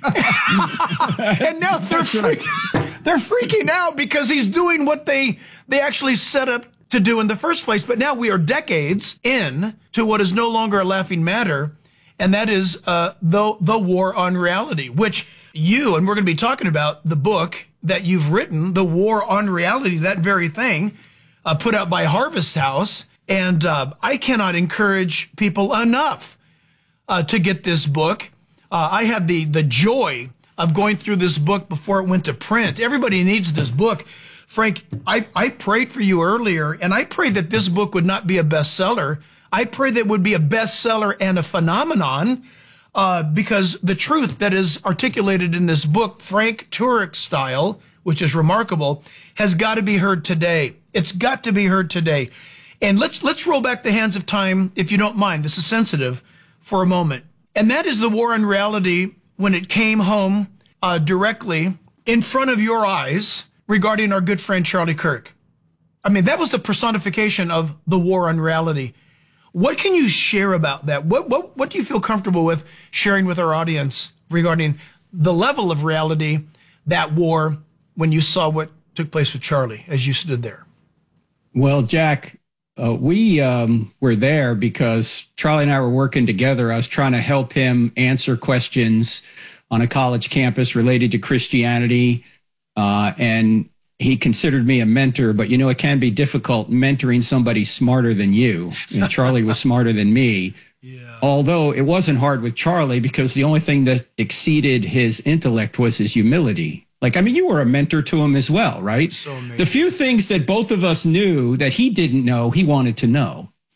And now they're freak, they're freaking out because he's doing what they they actually set up to do in the first place. But now we are decades in to what is no longer a laughing matter, and that is uh, the the war on reality, which you, and we're going to be talking about the book that you've written, The War on Reality, that very thing, uh, put out by Harvest House. And uh, I cannot encourage people enough uh, to get this book. Uh, I had the the joy of going through this book before it went to print. Everybody needs this book. Frank, I, I prayed for you earlier, and I prayed that this book would not be a bestseller. I prayed that it would be a bestseller and a phenomenon, Uh, because the truth that is articulated in this book, Frank Turek style, which is remarkable, has got to be heard today. It's got to be heard today. And let's let's roll back the hands of time, if you don't mind. This is sensitive for a moment. And that is the war on reality when it came home uh, directly in front of your eyes regarding our good friend Charlie Kirk. I mean, that was the personification of the war on reality. What can you share about that? What what what do you feel comfortable with sharing with our audience regarding the level of reality, that war, when you saw what took place with Charlie as you stood there? Well, Jack, uh, we um, were there because Charlie and I were working together. I was trying to help him answer questions on a college campus related to Christianity, uh, and he considered me a mentor, but you know, it can be difficult mentoring somebody smarter than you. You know, Charlie was smarter than me. Yeah. Although it wasn't hard with Charlie, because the only thing that exceeded his intellect was his humility. Like, I mean, you were a mentor to him as well, right? So amazing. The few things that both of us knew that he didn't know, he wanted to know.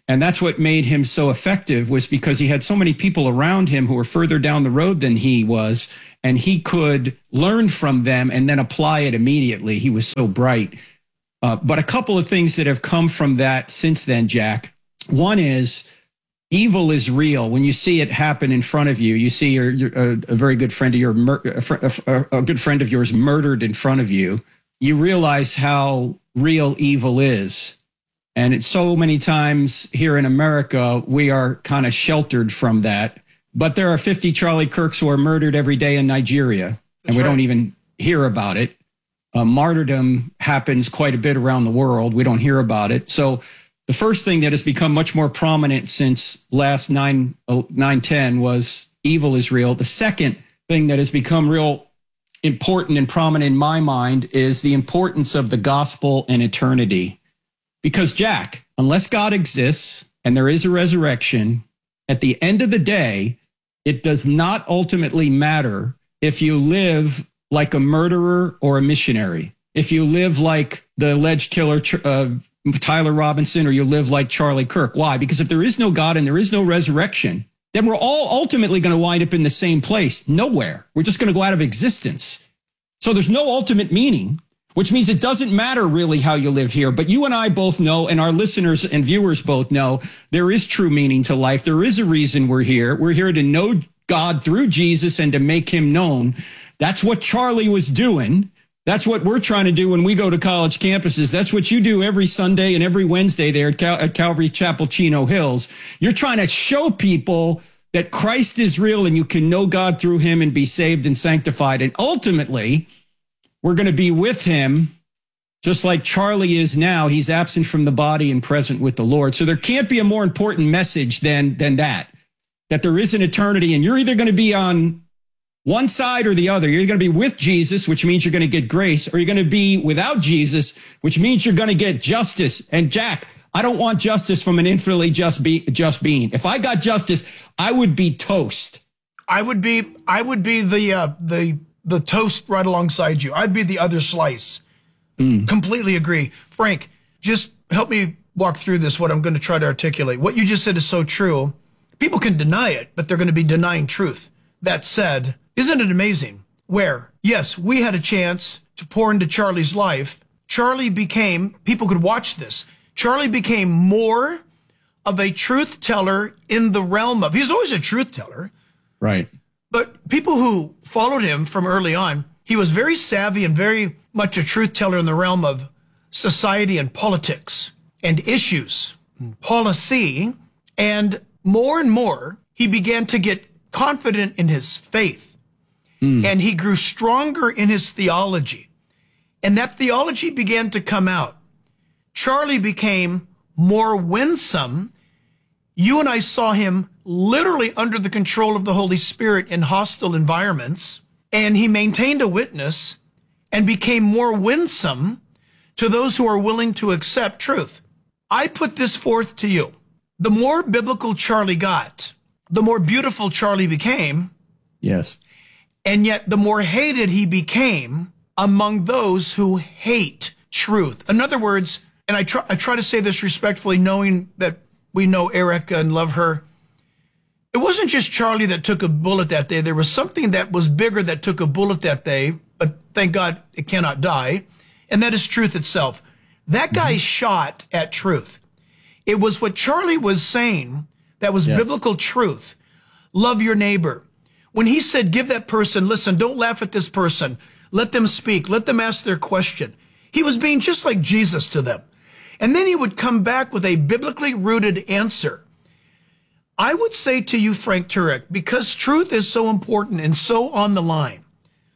And that's what made him so effective, was because he had so many people around him who were further down the road than he was, and he could learn from them and then apply it immediately. He was so bright. Uh, but a couple of things that have come from that since then, Jack. One is evil is real. When you see it happen in front of you, you see your, your uh, a very good friend of your mur- a, fr- a, a good friend of yours murdered in front of you. You realize how real evil is. And it's so many times here in America, we are kind of sheltered from that. But there are fifty Charlie Kirks who are murdered every day in Nigeria, and That's we right. don't even hear about it. Uh, martyrdom happens quite a bit around the world. We don't hear about it. So the first thing that has become much more prominent since last nine ten was evil is real. The second thing that has become real important and prominent in my mind is the importance of the gospel and eternity. Because, Jack, unless God exists and there is a resurrection, at the end of the day, it does not ultimately matter if you live like a murderer or a missionary, if you live like the alleged killer uh, Tyler Robinson, or you live like Charlie Kirk. Why? Because if there is no God and there is no resurrection, then we're all ultimately going to wind up in the same place, nowhere. We're just going to go out of existence. So there's no ultimate meaning, which means it doesn't matter really how you live here. But you and I both know, and our listeners and viewers both know, there is true meaning to life. There is a reason we're here. We're here to know God through Jesus and to make him known. That's what Charlie was doing. That's what we're trying to do when we go to college campuses. That's what you do every Sunday and every Wednesday there at, Cal- at Calvary Chapel, Chino Hills. You're trying to show people that Christ is real and you can know God through him and be saved and sanctified. And ultimately, we're going to be with him just like Charlie is now. He's absent from the body and present with the Lord. So there can't be a more important message than, than that, that there is an eternity, and you're either going to be on one side or the other. You're going to be with Jesus, which means you're going to get grace, or you're going to be without Jesus, which means you're going to get justice. And Jack, I don't want justice from an infinitely just be just being. If I got justice, I would be toast. I would be I would be the uh, the the toast right alongside you. I'd be the other slice. Mm. Completely agree. Frank, just help me walk through this, what I'm going to try to articulate. What you just said is so true. People can deny it, but they're going to be denying truth. That said, isn't it amazing where, yes, we had a chance to pour into Charlie's life. Charlie became, people could watch this, Charlie became more of a truth teller in the realm of, he was always a truth teller. Right. But people who followed him from early on, he was very savvy and very much a truth teller in the realm of society and politics and issues, and policy. And more and more, he began to get confident in his faith. Mm. And he grew stronger in his theology. And that theology began to come out. Charlie became more winsome. You and I saw him literally under the control of the Holy Spirit in hostile environments. And he maintained a witness and became more winsome to those who are willing to accept truth. I put this forth to you. The more biblical Charlie got, the more beautiful Charlie became. Yes. And yet the more hated he became among those who hate truth. In other words, and I try, I try to say this respectfully, knowing that we know Erica and love her. It wasn't just Charlie that took a bullet that day. There was something that was bigger that took a bullet that day, but thank God it cannot die. And that is truth itself. That guy mm-hmm. shot at truth. It was what Charlie was saying that was yes. biblical truth. Love your neighbor. When he said, give that person, listen, don't laugh at this person. Let them speak. Let them ask their question. He was being just like Jesus to them. And then he would come back with a biblically rooted answer. I would say to you, Frank Turek, because truth is so important and so on the line,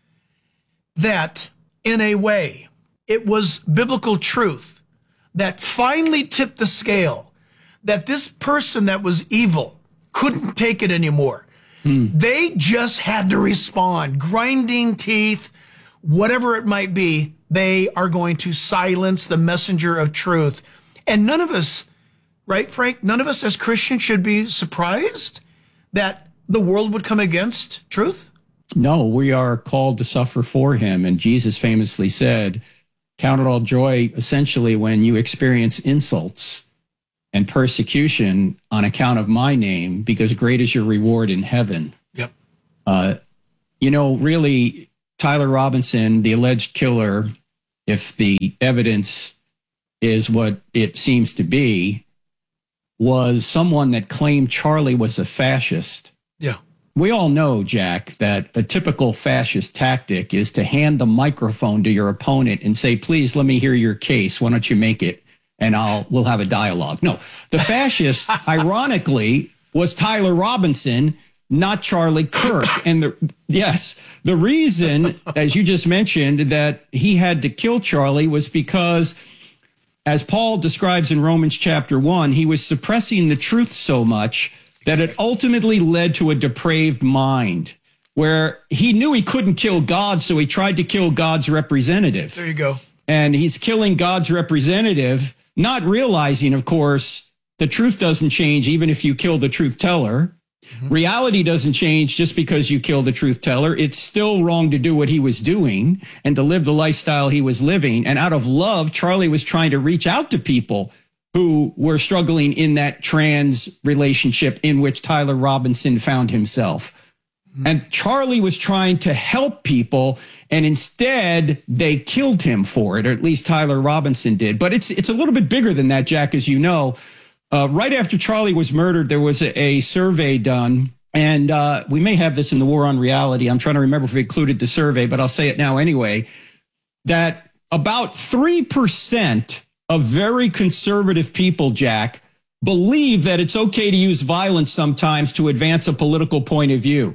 that in a way, it was biblical truth that finally tipped the scale, that this person that was evil couldn't take it anymore. Hmm. They just had to respond, grinding teeth, whatever it might be. They are going to silence the messenger of truth. And none of us, right, Frank, none of us as Christians should be surprised that the world would come against truth. No, we are called to suffer for him. And Jesus famously said, count it all joy, essentially, when you experience insults and persecution on account of my name, because great is your reward in heaven. Yep. Uh, you know, really, Tyler Robinson, the alleged killer, if the evidence is what it seems to be, was someone that claimed Charlie was a fascist. Yeah. We all know, Jack, that a typical fascist tactic is to hand the microphone to your opponent and say, please, let me hear your case. Why don't you make it? And I'll we'll have a dialogue. No, the fascist, ironically, was Tyler Robinson, not Charlie Kirk. And the yes, the reason, as you just mentioned, that he had to kill Charlie was because, as Paul describes in Romans chapter one, he was suppressing the truth so much that it ultimately led to a depraved mind, where he knew he couldn't kill God, so he tried to kill God's representative. There you go. And he's killing God's representative, not realizing, of course, the truth doesn't change even if you kill the truth teller. Mm-hmm. Reality doesn't change just because you kill the truth teller. It's still wrong to do what he was doing and to live the lifestyle he was living. And out of love, Charlie was trying to reach out to people who were struggling in that trans relationship in which Tyler Robinson found himself. Mm-hmm. And Charlie was trying to help people, and instead they killed him for it, or at least Tyler Robinson did. But it's it's a little bit bigger than that, Jack, as you know. Uh, right after Charlie was murdered, there was a, a survey done, and uh, we may have this in the War on Reality. I'm trying to remember if we included the survey, but I'll say it now anyway, that about three percent of very conservative people, Jack, believe that it's okay to use violence sometimes to advance a political point of view.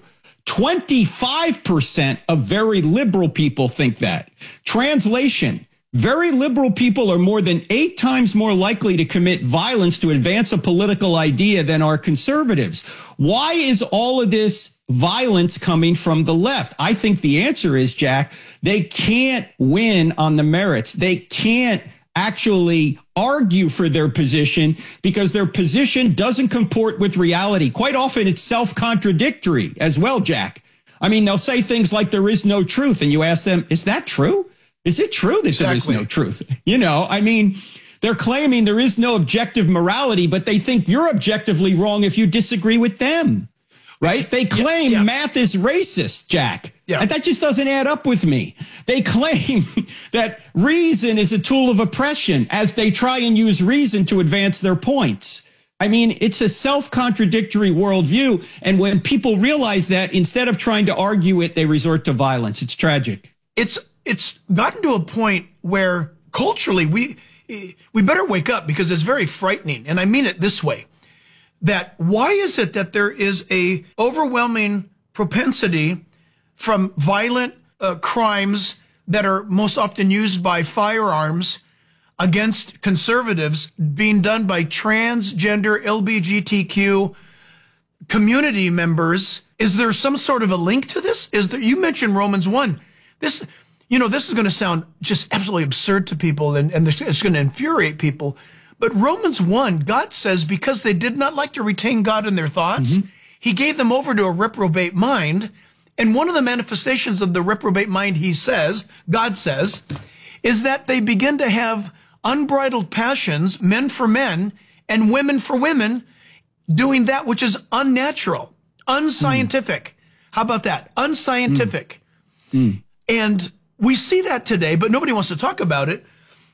twenty-five percent of very liberal people think that. Translation: very liberal people are more than eight times more likely to commit violence to advance a political idea than are conservatives. Why is all of this violence coming from the left? I think the answer is, Jack, they can't win on the merits. They can't actually argue for their position because their position doesn't comport with reality. Quite often it's self-contradictory as well, Jack. I mean, they'll say things like there is no truth, and you ask them, is that true? Is it true that exactly. there is no truth? You know, I mean, they're claiming there is no objective morality, but they think you're objectively wrong if you disagree with them, right? They claim yeah, yeah. math is racist, Jack. Yeah. And that just doesn't add up with me. They claim that reason is a tool of oppression as they try and use reason to advance their points. I mean, it's a self-contradictory worldview. And when people realize that, instead of trying to argue it, they resort to violence. It's tragic. It's it's gotten to a point where culturally we we better wake up, because it's very frightening. And I mean it this way, that why is it that there is a overwhelming propensity from violent uh, crimes that are most often used by firearms against conservatives being done by transgender L G B T Q community members? Is there some sort of a link to this? Is there, you mentioned Romans one. This, you know, this is going to sound just absolutely absurd to people, and, and it's going to infuriate people. But Romans one, God says, because they did not like to retain God in their thoughts, mm-hmm. he gave them over to a reprobate mind. And one of the manifestations of the reprobate mind, he says, God says, is that they begin to have unbridled passions, men for men and women for women, doing that which is unnatural, unscientific. Mm. How about that? Unscientific. Mm. Mm. And we see that today, but nobody wants to talk about it.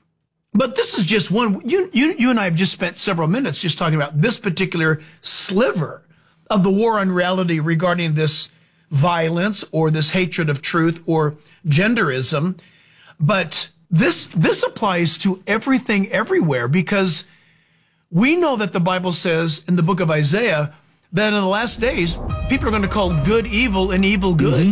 But this is just one. You, you, you and I have just spent several minutes just talking about this particular sliver of the war on reality regarding this violence or this hatred of truth or genderism. But this this applies to everything everywhere, because we know that the Bible says in the book of Isaiah that in the last days, people are going to call good evil and evil good.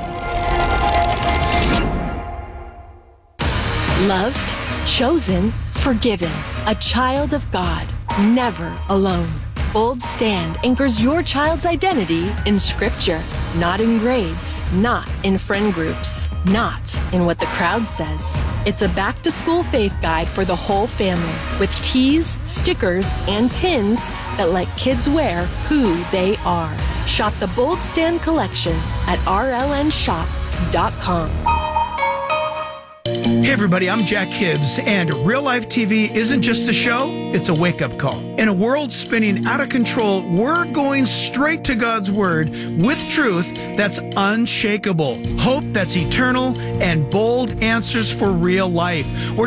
Mm-hmm. Loved, chosen, forgiven, a child of God, never alone. Bold Stand anchors your child's identity in Scripture, not in grades, not in friend groups, not in what the crowd says. It's a back-to-school faith guide for the whole family, with tees, stickers, and pins that let kids wear who they are. Shop the Bold Stand collection at R L N shop dot com. Hey everybody, I'm Jack Hibbs, and Real Life T V isn't just a show, it's a wake-up call. In a world spinning out of control, we're going straight to God's Word with truth that's unshakable, hope that's eternal, and bold answers for real life. We're